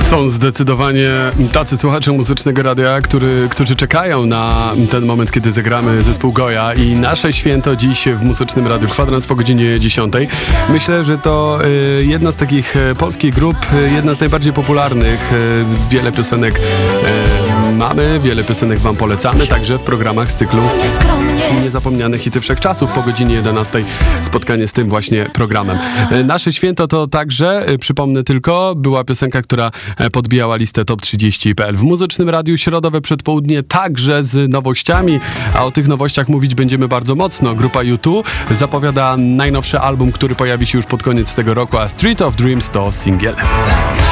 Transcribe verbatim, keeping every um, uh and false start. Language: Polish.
Są zdecydowanie tacy słuchacze Muzycznego Radia, który, którzy czekają na ten moment, kiedy zagramy zespół Goja i nasze święto dziś w Muzycznym Radiu, kwadrans po godzinie dziesiątej. Myślę, że to y, jedna z takich y, polskich grup, y, jedna z najbardziej popularnych. Y, wiele piosenek y, mamy, wiele piosenek wam polecamy, także w programach z cyklu Niezapomniane hity wszechczasów po godzinie jedenastej. Spotkanie z tym właśnie programem. Y, nasze święto to także, y, przypomnę tylko, była piosenka, która podbijała listę top trzydzieści kropka p l. W Muzycznym Radiu środowe przedpołudnie także z nowościami, a o tych nowościach mówić będziemy bardzo mocno. Grupa U dwa zapowiada najnowszy album, który pojawi się już pod koniec tego roku, a Street of Dreams to singiel.